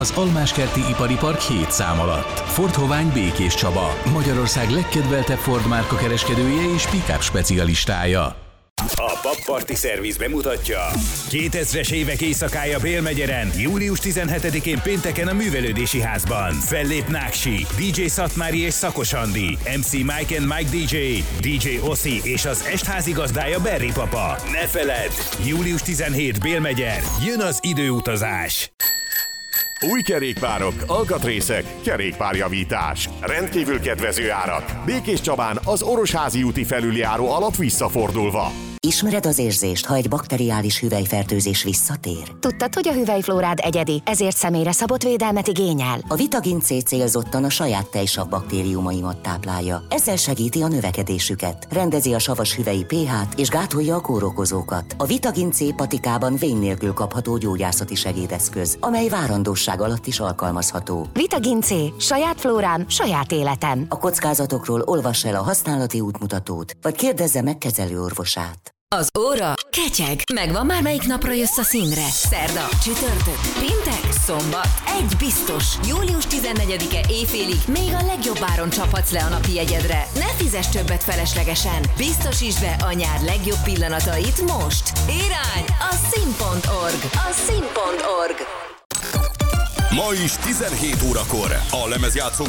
Az Almáskerti Ipari Park 7 szám alatt. Ford Hovány Békés Csaba, Magyarország legkedveltebb Ford márka kereskedője és pick-up specialistája. A Papparti Szerviz bemutatja 2000-es évek éjszakája Bélmegyeren, július 17-én pénteken a Művelődési Házban. Fellép Náksi, DJ Szatmári és Szakos Andi, MC Mike and Mike DJ, DJ Oszi és az estházigazdája Berri Papa. Ne feledd, július 17 Bélmegyer, jön az időutazás. Új kerékpárok, alkatrészek, kerékpárjavítás. Rendkívül kedvező árak. Békés Csabán az Orosházi úti felüljáró alatt visszafordulva. Ismered az érzést, ha egy bakteriális hüvelyfertőzés visszatér? Tudtad, hogy a hüvelyflórád egyedi, ezért személyre szabott védelmet igényel? A Vitagin C célzottan a saját tejsav baktériumaimat táplálja. Ezzel segíti a növekedésüket, rendezi a savas hüvelyi pH-t és gátolja a kórokozókat. A Vitagin C patikában vén nélkül kapható gyógyászati segédeszköz, amely várandóság alatt is alkalmazható. Vitagin C. Saját flórám, saját életem. A kockázatokról olvass el a használati útmutatót, vagy kérdezze meg kezelőorvosát. Az óra ketyeg. Megvan már, melyik napra jössz a színre? Szerda, csütörtök, péntek, szombat. Egy biztos. Július 14-e éjfélig még a legjobb áron csaphatsz le a napi jegyedre. Ne fizess többet feleslegesen. Biztosítsd be a nyár legjobb pillanatait most. Irány a szín.org. A szín.org. Ma is 17 órakor a lemezjátszók